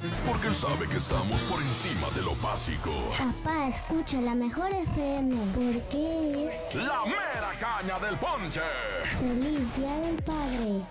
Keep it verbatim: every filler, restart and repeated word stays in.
Porque él sabe que estamos por encima de lo básico. Papá, escucha la mejor F M. Porque es La mera caña del ponche. Feliz Día del Padre.